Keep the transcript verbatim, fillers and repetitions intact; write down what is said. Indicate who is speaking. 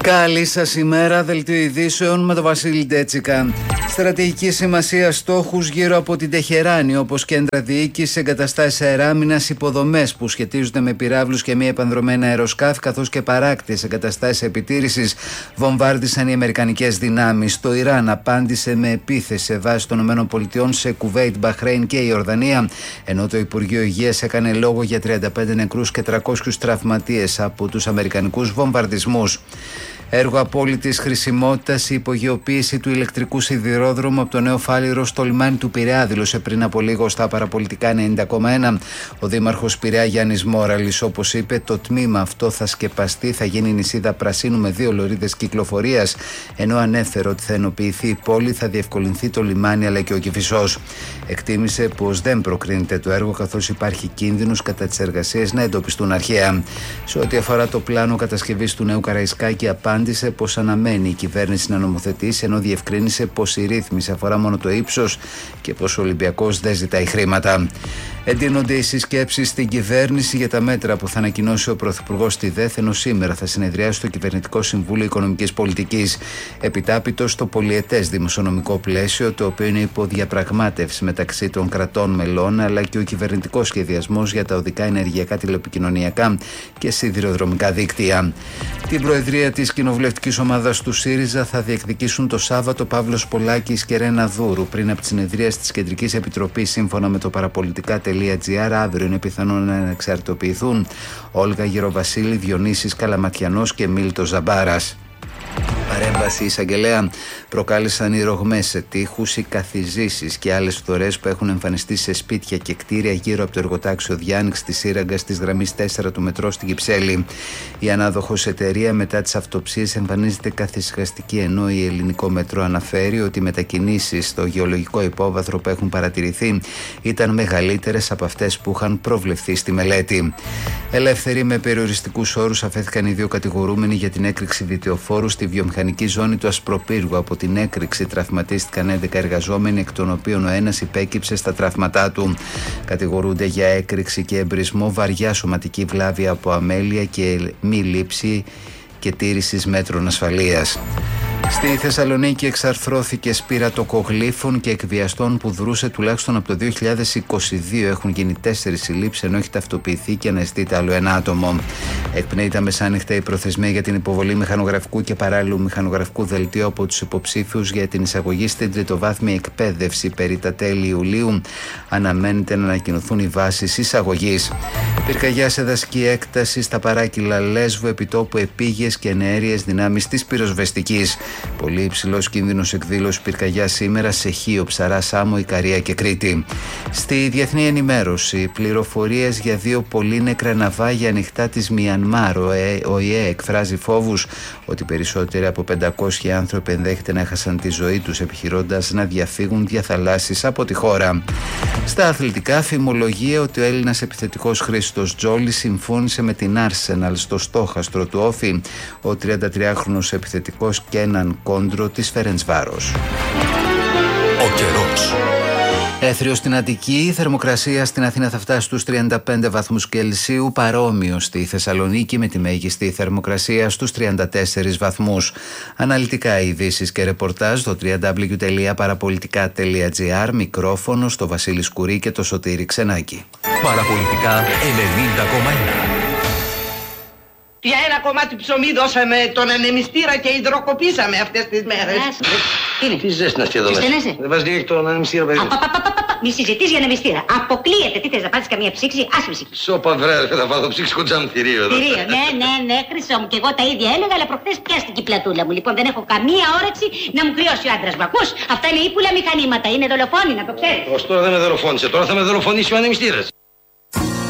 Speaker 1: Καλή σας ημέρα, δελτίο ειδήσεων με τον Βασίλη Ντέτσικα. Στρατηγική σημασία στόχους γύρω από την Τεχεράνη, όπως κέντρα διοίκησης, εγκαταστάσεις αεράμινας, υποδομές που σχετίζονται με πυράβλους και μη επανδρομένα αεροσκάφη, καθώς και παράκτιες εγκαταστάσεις επιτήρησης, βομβάρδισαν οι αμερικανικές δυνάμεις. Το Ιράν απάντησε με επίθεση σε βάσεις των ΗΠΑ σε Κουβέιτ, Μπαχρέιν και Ιορδανία, ενώ το Υπουργείο Υγείας έκανε λόγο για τριάντα πέντε νεκρούς και τριακόσιους τραυματίες από τους αμερικανικούς βομβαρδισμούς. Έργο απόλυτης χρησιμότητας η υπογειοποίηση του ηλεκτρικού σιδηρόδρομου από το νέο φάληρο στο λιμάνι του Πειραιά, δήλωσε πριν από λίγο στα παραπολιτικά ενενήντα κόμμα ένα ο δήμαρχος Πειραιά Γιάννης Μόραλης. Όπως είπε, το τμήμα αυτό θα σκεπαστεί, θα γίνει νησίδα πρασίνου με δύο λωρίδες κυκλοφορίας, ενώ ανέφερε ότι θα ενοποιηθεί η πόλη, θα διευκολυνθεί το λιμάνι αλλά και ο Κηφισός. Εκτίμησε πως δεν προκρίνεται το έργο, καθώς υπάρχει κίνδυνος κατά τις εργασίες να εντοπιστούν αρχαία. Σε ό,τι αφορά το πλάνο κατασκευής του νέου Καραϊσκάκη, απάντησε πως αναμένει η κυβέρνηση να νομοθετήσει, ενώ διευκρίνησε πως η ρύθμιση αφορά μόνο το ύψος και πως ο Ολυμπιακός δεν ζητάει χρήματα. Εντείνονται οι συσκέψεις στην κυβέρνηση για τα μέτρα που θα ανακοινώσει ο Πρωθυπουργός στη ΔΕΘ, ενώ σήμερα θα συνεδριάσει το Κυβερνητικό Συμβούλιο Οικονομικής Πολιτικής. Επιτάπητο στο πολυετές δημοσιονομικό πλαίσιο, το οποίο είναι υποδιαπραγμάτευση μεταξύ των κρατών μελών, αλλά και ο κυβερνητικός σχεδιασμός για τα οδικά, ενεργειακά, τηλεπικοινωνιακά και σιδηροδρομικά δίκτυα. Την προεδρία της κοινοβουλευτικής ομάδας του ΣΥΡΙΖΑ θα διεκδικήσουν το Σάββατο Παύλος Πολάκης και Ρένα Δούρου πριν από τη συνεδρίαση της Κεντρικής Επιτροπής, σύμφωνα με το παραπολιτικά. Αύριο είναι πιθανόν να εξαρτητοποιηθούν Όλγα Γεροβασίλη, Διονύσης Καλαματιανός και Μίλτος Ζαμπάρας. Παρέμβαση εισαγγελέα προκάλεσαν οι ρογμές σε τοίχους, οι καθιζήσεις και άλλες φθορές που έχουν εμφανιστεί σε σπίτια και κτίρια γύρω από το εργοτάξιο Διάνοιξ της Σύραγγας της γραμμής τέσσερα του μετρό στην Κυψέλη. Η ανάδοχος εταιρεία μετά τις αυτοψίες εμφανίζεται καθησυχαστική, ενώ η Ελληνικό Μετρό αναφέρει ότι οι μετακινήσεις στο γεωλογικό υπόβαθρο που έχουν παρατηρηθεί ήταν μεγαλύτερες από αυτές που είχαν προβλεφθεί στη μελέτη. Ελεύθεροι με περιοριστικούς όρους αφέθηκαν οι δύο κατηγορούμενοι για την έκρηξη διτεοφόρου στη βιομηχανική ζώνη του Ασπροπύργου. Από την έκρηξη τραυματίστηκαν έντεκα εργαζόμενοι, εκ των οποίων ο ένας υπέκυψε στα τραύματά του. Κατηγορούνται για έκρηξη και εμπρισμό, βαριά σωματική βλάβη από αμέλεια και μη λήψη και τήρησης μέτρων ασφαλείας. Στη Θεσσαλονίκη εξαρθρώθηκε σπήρα τοκογλύφων και εκβιαστών που δρούσε τουλάχιστον από το δύο χιλιάδες είκοσι δύο. Έχουν γίνει τέσσερις συλλήψεις, ενώ έχει ταυτοποιηθεί και αναζητείται άλλο ένα άτομο. Εκπνέει τα μεσάνυχτα η προθεσμία για την υποβολή μηχανογραφικού και παράλληλου μηχανογραφικού δελτίου από τους υποψήφιους για την εισαγωγή στην τριτοβάθμια εκπαίδευση. Περί τα τέλη Ιουλίου αναμένεται να ανακοινωθούν οι βάσεις εισαγωγής. Πυρκαγιά σε δασική έκταση στα παράκυλα Λέσβου, επιτόπου επίγειες και εναέριες δυνάμεις της πυροσβεστικής. Πολύ υψηλός κίνδυνος εκδήλωση πυρκαγιά σήμερα σε Χίο, Ψαρά, Σάμο, Ικαρία και Κρήτη. Στη διεθνή ενημέρωση, πληροφορίες για δύο πολύνεκρα ναυάγια ανοιχτά της Μιανμάρ. Ο ΙΕ εκφράζει φόβους ότι περισσότεροι από πεντακόσιοι άνθρωποι ενδέχεται να έχασαν τη ζωή τους, επιχειρώντας να διαφύγουν διαθαλάσσεις από τη χώρα. Στα αθλητικά, φημολογία ότι ο Έλληνας επιθετικός Χρήστος Τζόλης συμφώνησε με την Arsenal στο στόχαστρο του Όφη. Ο τριαντατριάχρονος επιθετικός και έναν κόντρο της Φερεντσβάρος.
Speaker 2: Ο καιρός.
Speaker 1: Έθριο στην Αττική, η θερμοκρασία στην Αθήνα θα φτάσει στους τριάντα πέντε βαθμούς Κελσίου, παρόμοιο στη Θεσσαλονίκη με τη μέγιστη θερμοκρασία στους τριάντα τέσσερις βαθμούς. Αναλυτικά ειδήσεις και ρεπορτάζ στο double-u double-u double-u τελεία παραπολιτικά τελεία τζι άρ, μικρόφωνο στο Βασίλη Σκουρί και το Σωτήρη Ξενάκη.
Speaker 2: Παραπολιτικά ενενήντα κόμμα ένα.
Speaker 3: Για ένα κομμάτι ψωμί δώσαμε τον ανεμιστήρα και υδροκοπήσαμε αυτές τις μέρες.
Speaker 4: Είναι.
Speaker 5: Τι ζέστη να σκέφτομαι.
Speaker 4: Στενέσαι.
Speaker 5: Δεν βάζει direct τον ανεμιστήρα, παιδί.
Speaker 4: Μη συζητείς για ανεμιστήρα. Αποκλείεται. Τι θες να πάρεις καμία ψήξη, άσε ψήξη.
Speaker 5: Σώπα βρε, θα βάλω ψήξη κοντζάμ θηρίο εδώ.
Speaker 4: Θηρίο, ναι, ναι, ναι, Χρυσό μου. Και εγώ τα ίδια έλεγα, αλλά προχθές πιάστηκε η πλατούλα μου. Λοιπόν, δεν έχω καμία όρεξη να μου κρυώσει ο άντρας μου. Ακούς, αυτά είναι ύπουλα μηχανήματα. Είναι δολοφόνοι, να το ξέρεις.
Speaker 5: Ως τώρα δεν με δολοφόνησε. Τώρα θα με δολοφονήσει ο ανεμιστήρας.